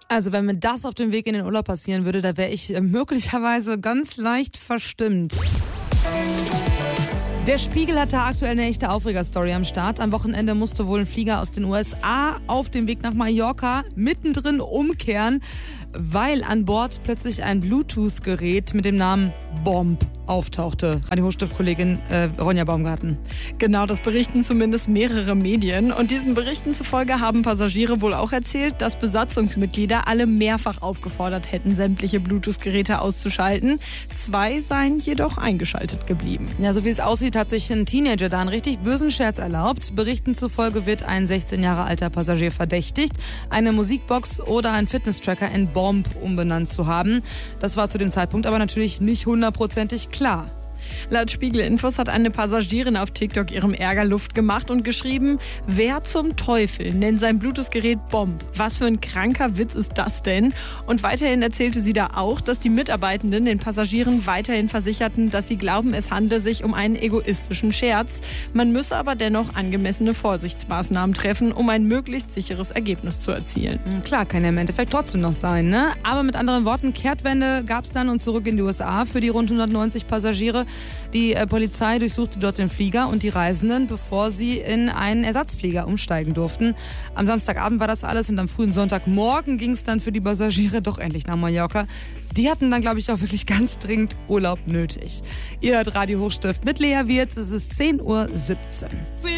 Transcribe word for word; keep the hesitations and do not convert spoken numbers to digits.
Also wenn mir das auf dem Weg in den Urlaub passieren würde, da wäre ich möglicherweise ganz leicht verstimmt. Der Spiegel hatte aktuell eine echte Aufregerstory am Start. Am Wochenende musste wohl ein Flieger aus den U S A auf dem Weg nach Mallorca mittendrin umkehren, weil an Bord plötzlich ein Bluetooth-Gerät mit dem Namen Bomb auftauchte. Radio Hochstift-Kollegin äh, Ronja Baumgarten. Genau, das berichten zumindest mehrere Medien. Und diesen Berichten zufolge haben Passagiere wohl auch erzählt, dass Besatzungsmitglieder alle mehrfach aufgefordert hätten, sämtliche Bluetooth-Geräte auszuschalten. Zwei seien jedoch eingeschaltet geblieben. Ja, so wie es aussieht, hat sich ein Teenager da einen richtig bösen Scherz erlaubt. Berichten zufolge wird ein sechzehn Jahre alter Passagier verdächtigt, eine Musikbox oder einen Fitness-Tracker in Bomb umbenannt zu haben. Das war zu dem Zeitpunkt aber natürlich nicht hundertprozentig klar. Laut Spiegel-Infos hat eine Passagierin auf TikTok ihrem Ärger Luft gemacht und geschrieben, wer zum Teufel nennt sein Bluetooth-Gerät Bomb? Was für ein kranker Witz ist das denn? Und weiterhin erzählte sie da auch, dass die Mitarbeitenden den Passagieren weiterhin versicherten, dass sie glauben, es handle sich um einen egoistischen Scherz. Man müsse aber dennoch angemessene Vorsichtsmaßnahmen treffen, um ein möglichst sicheres Ergebnis zu erzielen. Klar, kann ja im Endeffekt trotzdem noch sein, ne? Aber mit anderen Worten, Kehrtwende gab es dann und zurück in die U S A für die rund hundertneunzig Passagiere. Die äh, Polizei durchsuchte dort den Flieger und die Reisenden, bevor sie in einen Ersatzflieger umsteigen durften. Am Samstagabend war das alles und am frühen Sonntagmorgen ging es dann für die Passagiere doch endlich nach Mallorca. Die hatten dann, glaube ich, auch wirklich ganz dringend Urlaub nötig. Ihr hört Radio Hochstift mit Lea Wirtz, es ist zehn Uhr siebzehn.